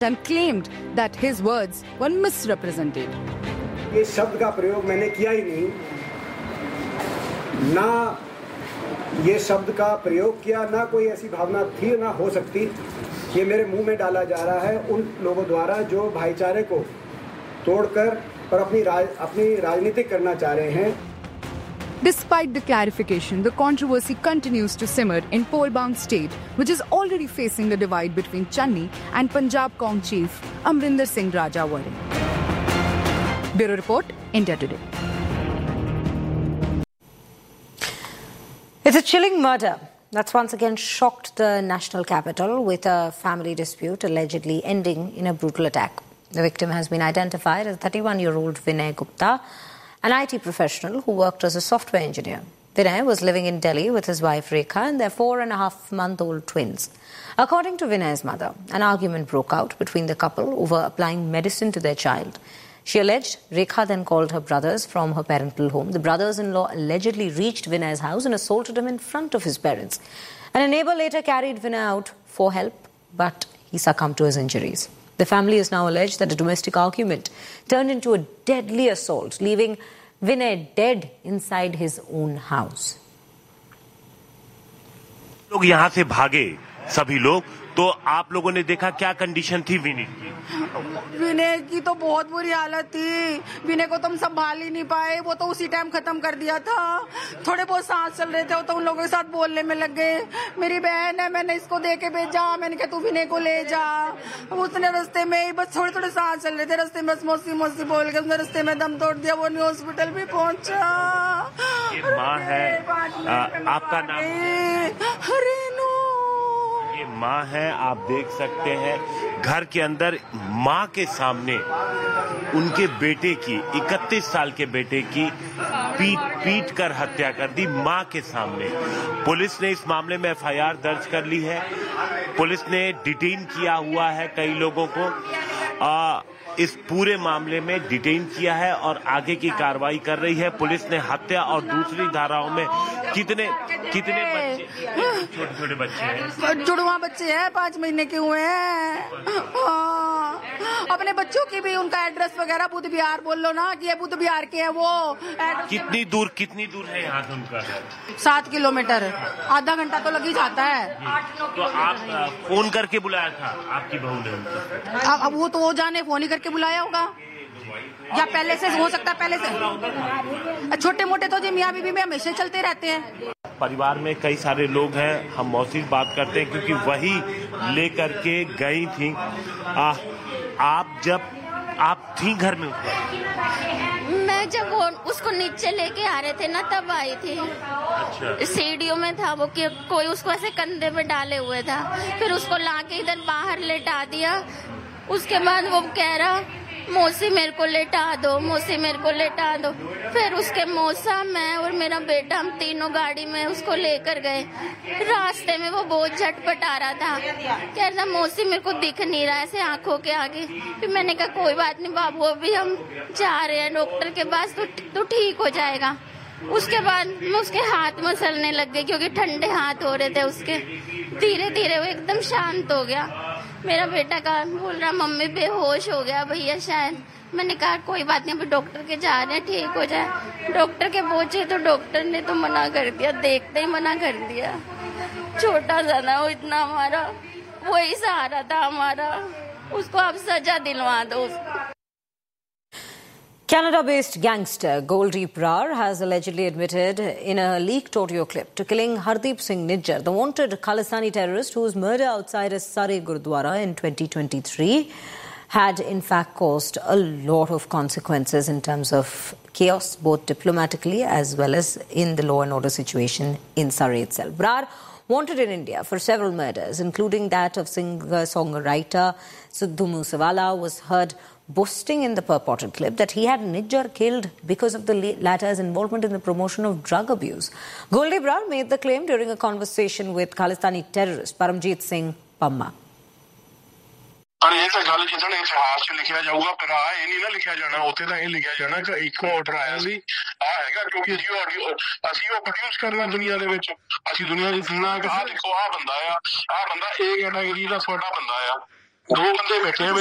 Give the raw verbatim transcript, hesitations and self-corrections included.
and claimed that his words were misrepresented. ये शब्द का प्रयोग मैंने किया ही नहीं, ना ये शब्द का प्रयोग किया, ना कोई ऐसी भावना थी, ना हो सकती। ये मेरे मुंह में डाला जा रहा है उन लोगों द्वारा जो भाईचारे को तोड़कर और अपनी राज, अपनी राजनीति करना चाह रहे हैं। Despite the clarification, the controversy continues to simmer in poll-bound state, which is already facing the divide between Channi and Punjab Cong chief Amrinder Singh Rajawari. Bureau Report, India Today. It's a chilling murder that's once again shocked the national capital, with a family dispute allegedly ending in a brutal attack. The victim has been identified as thirty-one-year-old Vinay Gupta, an I T professional who worked as a software engineer. Vinay was living in Delhi with his wife Rekha and their four and a half month old twins. According to Vinay's mother, an argument broke out between the couple over applying medicine to their child. She alleged Rekha then called her brothers from her parental home. The brothers-in-law allegedly reached Vinay's house and assaulted him in front of his parents. And a neighbor later carried Vinay out for help, but he succumbed to his injuries. The family has now alleged that a domestic argument turned into a deadly assault, leaving Vinay dead inside his own house. लोग यहाँ से भागे सभी लोग, तो आप लोगों ने देखा क्या कंडीशन थी विनय की? विनय की तो बहुत बुरी हालत थी। विनय को तो हम संभाल ही नहीं पाए, वो तो उसी टाइम खत्म कर दिया था। थोड़े बहुत सांस चल रहे थे तो उन लोगों के साथ बोलने में लग गए। मेरी बहन है, मैंने इसको दे के भेजा, मैंने कहा तू विनय को ले जा। उसने रास्ते में ही बस थोड़े थोड़े सांस चल रहे थे, रास्ते में बस मौसी मौसी बोल के उसने रास्ते में दम तोड़ दिया। वो नहीं हॉस्पिटल भी पहुंचा। ये माँ है, आ, आपका नाम? रेनू। ये माँ है, आप देख सकते हैं घर के अंदर माँ के सामने उनके बेटे की, इकतीस साल के बेटे की पीट पीट कर हत्या कर दी माँ के सामने। पुलिस ने इस मामले में एफ आई आर दर्ज कर ली है। पुलिस ने डिटेन किया हुआ है कई लोगों को। आ, इस पूरे मामले में डिटेन किया है और आगे की कार्रवाई कर रही है। पुलिस ने हत्या और दूसरी धाराओं में कितने कितने बच्चे, छोटे छोटे बच्चे हैं, जुड़वा बच्चे हैं, पाँच महीने के हुए हैं। अपने बच्चों की भी उनका एड्रेस वगैरह बुध बिहार बोल लो ना कि ये बुध बिहार के हैं। वो कितनी दूर कितनी दूर है यहाँ से उनका? सात किलोमीटर, आधा घंटा तो लग ही जाता है। तो आप फोन करके बुलाया था आपकी बहू ने? अब वो तो वो जाने फोन ही करके बुलाया होगा, या पहले से हो सकता है। पहले से छोटे मोटे तो जी मियाँ बीबी में हमेशा चलते रहते हैं। परिवार में कई सारे लोग हैं, हम मौसी बात करते हैं क्योंकि वही लेकर के गई थी। आ, आप जब आप थी घर में उसमें? मैं जब वो उसको नीचे लेके आ रहे थे ना तब आई थी। अच्छा। सीढ़ियों में था वो कि कोई उसको ऐसे कंधे पे डाले हुए था, फिर उसको लाके इधर बाहर लेटा दिया। उसके बाद वो कह रहा मौसी मेरे को लेटा दो, मौसी मेरे को लेटा दो। फिर उसके मौसा, मैं और मेरा बेटा, हम तीनों गाड़ी में उसको लेकर गए। रास्ते में वो बहुत झटपट आ रहा था, कह रहा मौसी मेरे को दिख नहीं रहा ऐसे आंखों के आगे। फिर मैंने कहा कोई बात नहीं बाबू, अभी हम जा रहे हैं डॉक्टर के पास, तो तो ठीक हो जाएगा। उसके बाद मैं उसके हाथ मसलने लग गई क्योंकि ठंडे हाथ हो रहे थे उसके। धीरे धीरे वो एकदम शांत हो गया। मेरा बेटा कहा बोल रहा मम्मी बेहोश हो गया भैया शायद। मैंने कहा कोई बात नहीं, अभी डॉक्टर के जा रहे हैं, ठीक हो जाए। डॉक्टर के पहुंचे तो डॉक्टर ने तो मना कर दिया, देखते ही मना कर दिया। छोटा सा ना वो, इतना हमारा वही सहारा था हमारा, उसको आप सजा दिलवा दो। Canada-based gangster Goldeep Brar has allegedly admitted in a leaked audio clip to killing Hardeep Singh Nijjar, the wanted Khalisani terrorist whose murder outside a Sare Gurdwara in twenty twenty-three had in fact caused a lot of consequences in terms of chaos, both diplomatically as well as in the law and order situation in Sare itself. Brar, wanted in India for several murders, including that of singer-songwriter Sidhu Moosewala, was heard boasting in the purported clip that he had Nijjar killed because of the latter's involvement in the promotion of drug abuse. Goldeep Brar made the claim during a conversation with Khalistani terrorist Paramjit Singh Pamma. और ये तो गल जितने इतिहास च लिखा जाऊगा, पर आ ये नहीं ना लिखा जाना, उत्थे तां ये लिखा जाना कि इको ऑर्डर आया सी आ हैगा, क्योंकि ਅਸੀਂ ਉਹ ਅਸੀਂ ਉਹ ਪ੍ਰੋਡਿਊਸ ਕਰਨਾ ਦੁਨੀਆ ਦੇ ਵਿੱਚ। ਅਸੀਂ ਦੁਨੀਆ ਦੀ ਸੁਣਨਾ ਕਿ ਆ ਦੇਖੋ ਆ ਬੰਦਾ ਆ, ਆ ਬੰਦਾ ਇਹ ਕੈਟਾਗਰੀ ਦਾ ਤੁਹਾਡਾ ਬੰਦਾ ਆ। दो बंदे बैठे हैं